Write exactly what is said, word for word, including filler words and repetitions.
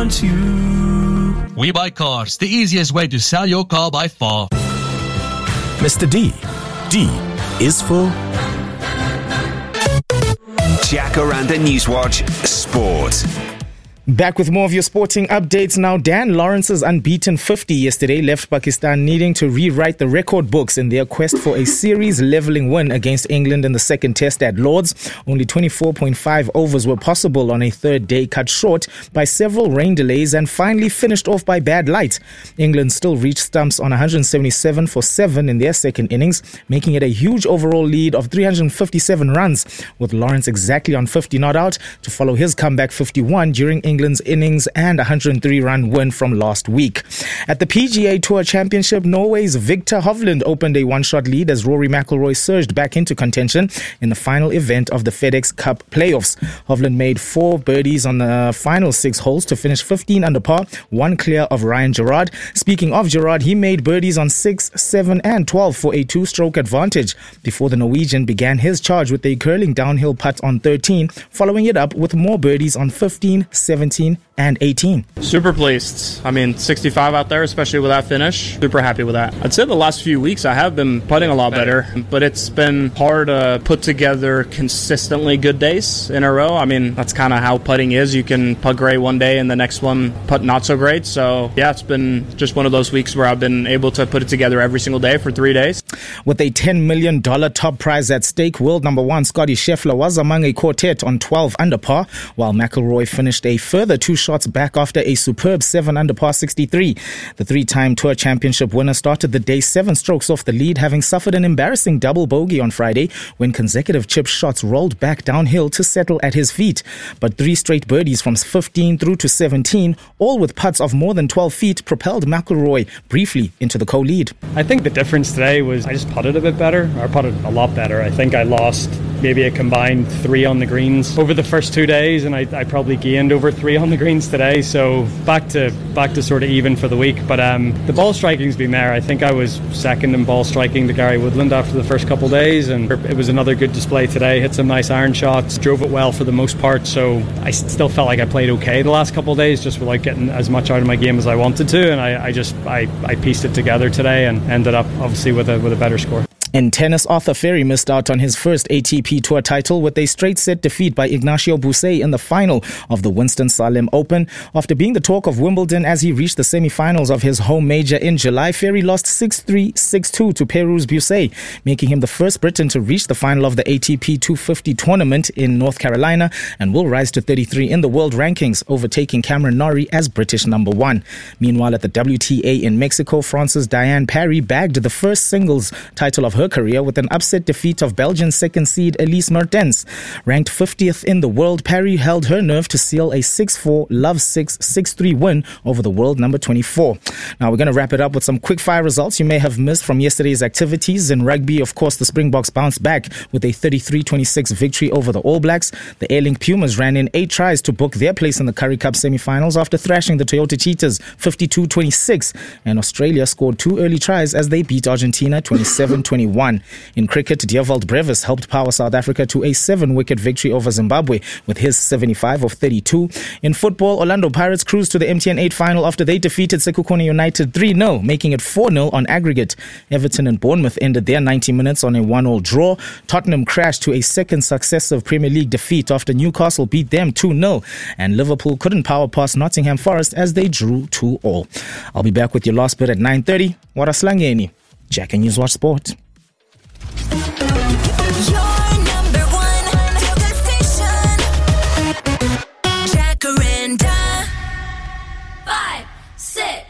want you. We Buy Cars, the easiest way to sell your car by far. Mister D. D is for Jacaranda Newswatch Sport. Back with more of your sporting updates now. Dan Lawrence's unbeaten fifty yesterday left Pakistan needing to rewrite the record books in their quest for a series levelling win against England in the second test at Lord's. Only twenty-four point five overs were possible on a third day, cut short by several rain delays and finally finished off by bad light. England still reached stumps on one hundred seventy-seven for seven in their second innings, making it a huge overall lead of three hundred fifty-seven runs, with Lawrence exactly on fifty not out to follow his comeback fifty-one during England England's innings and one hundred three run win from last week. At the P G A Tour Championship, Norway's Victor Hovland opened a one-shot lead as Rory McIlroy surged back into contention in the final event of the FedEx Cup playoffs. Hovland made four birdies on the final six holes to finish fifteen under par, one clear of Ryan Gerard. Speaking of Gerard, he made birdies on six, seven and twelve for a two-stroke advantage before the Norwegian began his charge with a curling downhill putt on thirteen, following it up with more birdies on fifteen, seventeen and eighteen. Super pleased. I mean, sixty-five out there, especially with that finish. Super happy with that. I'd say the last few weeks I have been putting a lot better, but it's been hard to put together consistently good days in a row. I mean, that's kind of how putting is. You can putt great one day and the next one putt not so great. So yeah, it's been just one of those weeks where I've been able to put it together every single day for three days. With a ten million dollars top prize at stake, world number one Scottie Scheffler was among a quartet on twelve under par, while McIlroy finished a further two shots back after a superb seven under par sixty-three. The three-time Tour Championship winner started the day seven strokes off the lead, having suffered an embarrassing double bogey on Friday when consecutive chip shots rolled back downhill to settle at his feet. But three straight birdies from fifteen through to seventeen, all with putts of more than twelve feet, propelled McIlroy briefly into the co-lead. I think the difference today was I just putted a bit better, or putted a lot better. I think I lost maybe a combined three on the greens over the first two days, and I, I probably gained over three on the greens today, so back to back to sort of even for the week. But um, the ball striking's been there. I think I was second in ball striking to Gary Woodland after the first couple of days, and it was another good display today. Hit some nice iron shots, drove it well for the most part, so I still felt like I played okay the last couple of days, just without getting as much out of my game as I wanted to, and I, I just I, I pieced it together today and ended up obviously with a with a better score. In tennis, Arthur Ferry missed out on his first A T P Tour title with a straight-set defeat by Ignacio Busey in the final of the Winston-Salem Open. After being the talk of Wimbledon as he reached the semi-finals of his home major in July, Ferry lost six three, six two to Peru's Busey, making him the first Briton to reach the final of the A T P two fifty tournament in North Carolina, and will rise to thirty-three in the world rankings, overtaking Cameron Norrie as British number one. Meanwhile, at the W T A in Mexico, France's Diane Parry bagged the first singles title of her career with an upset defeat of Belgian second seed Elise Mertens. Ranked fiftieth in the world, Parry held her nerve to seal a six four, love six, six three win over the world number twenty-four. Now we're going to wrap it up with some quick fire results you may have missed from yesterday's activities. In rugby, of course, the Springboks bounced back with a thirty-three twenty-six victory over the All Blacks. The Airlink Pumas ran in eight tries to book their place in the Currie Cup semi-finals after thrashing the Toyota Cheetahs fifty-two twenty-six, and Australia scored two early tries as they beat Argentina twenty-seven twenty-one. In cricket, Dewald Brevis helped power South Africa to a seven-wicket victory over Zimbabwe with his seventy-five of thirty-two. In football, Orlando Pirates cruised to the M T N eight final after they defeated Sekhukhune United three nil, making it four nil on aggregate. Everton and Bournemouth ended their ninety minutes on a one all draw. Tottenham crashed to a second successive Premier League defeat after Newcastle beat them two nil, and Liverpool couldn't power past Nottingham Forest as they drew two all. I'll be back with your last bit at nine thirty. Waraslangeni. Jack and Newswatch Sport.